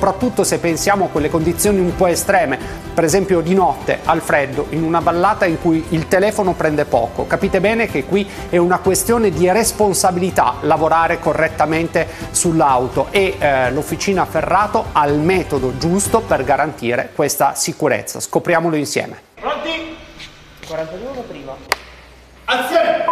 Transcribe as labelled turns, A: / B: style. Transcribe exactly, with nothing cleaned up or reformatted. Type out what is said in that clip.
A: soprattutto se pensiamo a quelle condizioni un po' estreme, per esempio di notte al freddo, in una vallata in cui il telefono prende poco. Capite bene che qui è una questione di responsabilità lavorare correttamente sull'auto e eh, l'Officina Ferrato ha il metodo giusto per garantire questa sicurezza. Scopriamolo insieme.
B: Pronti?
A: quarantadue prima.
B: Azione!